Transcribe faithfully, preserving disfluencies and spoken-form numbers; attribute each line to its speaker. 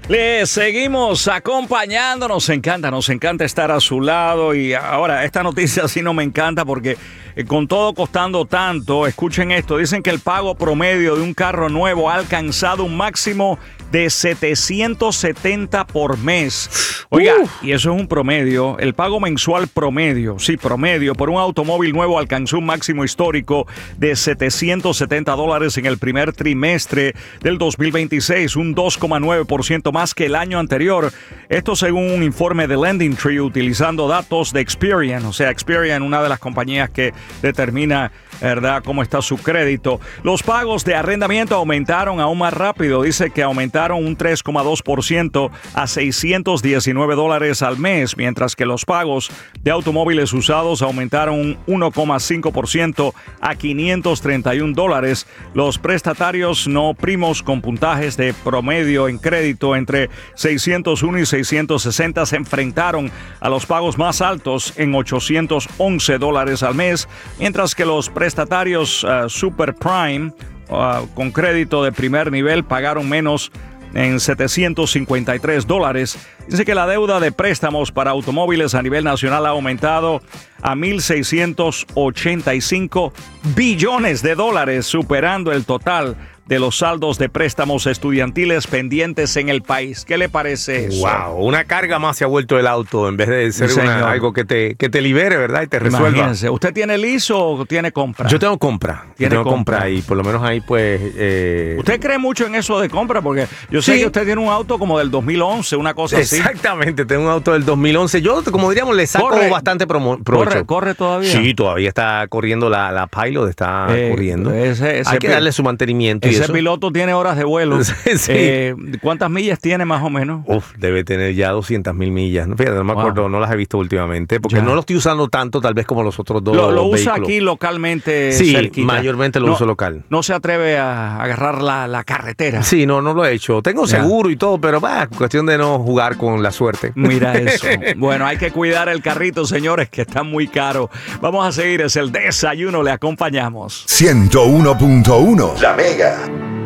Speaker 1: Le seguimos acompañando, nos encanta, nos encanta estar a su lado y ahora esta noticia sí no me encanta porque eh, con todo costando tanto, escuchen esto, dicen que el pago promedio de un carro nuevo ha alcanzado un máximo de setecientos setenta por mes. Oiga, Uf. y eso es un promedio, el pago mensual promedio, sí, promedio, por un automóvil nuevo alcanzó un máximo histórico de setecientos setenta dólares en el primer trimestre del dos mil veintiséis, un dos coma nueve por ciento más que el año anterior. Esto según un informe de LendingTree utilizando datos de Experian, o sea, Experian, una de las compañías que determina, ¿verdad?, cómo está su crédito. Los pagos de arrendamiento aumentaron aún más rápido, dice que aumentaron un tres coma dos por ciento a seiscientos diecinueve dólares al mes, mientras que los pagos de automóviles usados aumentaron un uno coma cinco por ciento a quinientos treinta y un dólares. Los prestatarios no primos con puntajes de promedio en crédito entre seiscientos uno y seiscientos sesenta se enfrentaron a los pagos más altos en ochocientos once dólares al mes, mientras que los prestatarios uh, Super Prime Uh, con crédito de primer nivel pagaron menos en setecientos cincuenta y tres dólares. Dice que la deuda de préstamos para automóviles a nivel nacional ha aumentado a mil seiscientos ochenta y cinco billones de dólares, superando el total de los saldos de préstamos estudiantiles pendientes en el país. ¿Qué le parece eso?
Speaker 2: Wow, una carga más se ha vuelto el auto en vez de ser
Speaker 1: Sí,
Speaker 2: una, algo que te, que te libere, ¿verdad? Y te resuelva.
Speaker 1: Imagínense, ¿usted tiene lease o tiene compra?
Speaker 2: Yo tengo compra.
Speaker 1: ¿Tiene
Speaker 2: yo tengo compra?
Speaker 1: compra?
Speaker 2: Y por lo menos ahí pues... Eh...
Speaker 1: ¿Usted cree mucho en eso de compra? Porque yo sé
Speaker 2: Sí.
Speaker 1: que usted tiene un auto como del dos mil once, una cosa así.
Speaker 2: Exactamente, tengo un auto del dos mil once. Yo, como diríamos, le saco
Speaker 1: Corre.
Speaker 2: bastante promo- provecho.
Speaker 1: ¿Corre, corre todavía?
Speaker 2: Sí, todavía está corriendo la, la Pilot, está
Speaker 1: Eh,
Speaker 2: corriendo.
Speaker 1: ese- ese
Speaker 2: Hay que
Speaker 1: pi-
Speaker 2: darle su mantenimiento y
Speaker 1: Ese
Speaker 2: eso.
Speaker 1: piloto tiene horas de vuelo.
Speaker 2: Sí.
Speaker 1: Eh, ¿Cuántas millas tiene más o menos?
Speaker 2: Uf, debe tener ya doscientas mil millas. No, fíjate, no me
Speaker 1: Wow.
Speaker 2: acuerdo, no las he visto últimamente, porque
Speaker 1: Ya.
Speaker 2: no lo estoy usando tanto tal vez como los otros dos
Speaker 1: Lo, lo usa
Speaker 2: vehículos.
Speaker 1: aquí localmente
Speaker 2: Sí,
Speaker 1: cerquita.
Speaker 2: mayormente lo
Speaker 1: No-
Speaker 2: uso local.
Speaker 1: No se atreve a agarrar la, la carretera.
Speaker 2: Sí, no, no lo he hecho. Tengo
Speaker 1: Ya.
Speaker 2: seguro y todo, pero va, cuestión de no jugar con la suerte.
Speaker 1: Mira eso. Bueno, hay que cuidar el carrito, señores, que está muy caro. Vamos a seguir, es el desayuno, le acompañamos.
Speaker 3: ciento uno punto uno La Mega.